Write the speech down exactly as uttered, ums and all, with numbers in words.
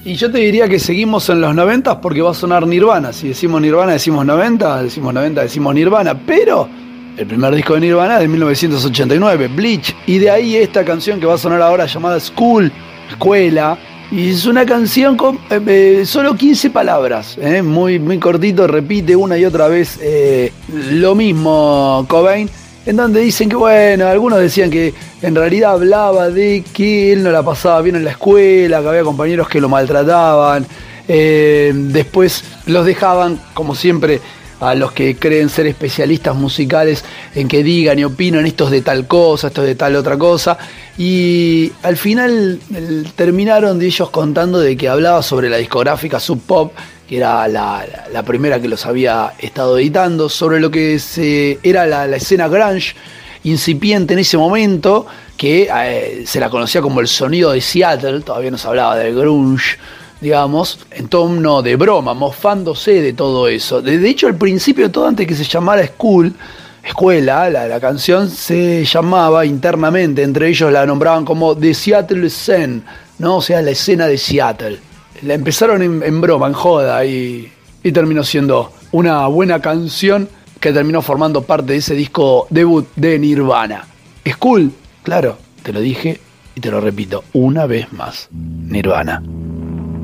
Y yo te diría que seguimos en los noventas porque va a sonar Nirvana. Si decimos Nirvana decimos noventa, decimos noventa decimos Nirvana, pero el primer disco de Nirvana es de mil novecientos ochenta y nueve, Bleach, y de ahí esta canción que va a sonar ahora llamada School, Escuela, y es una canción con eh, solo quince palabras, eh, muy, muy cortito, repite una y otra vez eh, lo mismo Cobain, en donde dicen que, bueno, algunos decían que en realidad hablaba de que él no la pasaba bien en la escuela, que había compañeros que lo maltrataban, eh, después los dejaban, como siempre, a los que creen ser especialistas musicales en que digan y opinan estos de tal cosa, estos de tal otra cosa, y al final el, terminaron de ellos contando de que hablaba sobre la discográfica Sub Pop, que era la, la, la primera que los había estado editando, sobre lo que se, era la, la escena grunge incipiente en ese momento, que eh, se la conocía como el sonido de Seattle, todavía no se hablaba del grunge, digamos, en tono de broma, mofándose de todo eso. De, de hecho, al principio de todo, antes que se llamara School, escuela, la, la canción se llamaba internamente, entre ellos la nombraban como The Seattle Scene, ¿no? O sea, la escena de Seattle. La empezaron en, en broma, en joda, y, y terminó siendo una buena canción que terminó formando parte de ese disco debut de Nirvana. School, claro, te lo dije y te lo repito una vez más. Nirvana.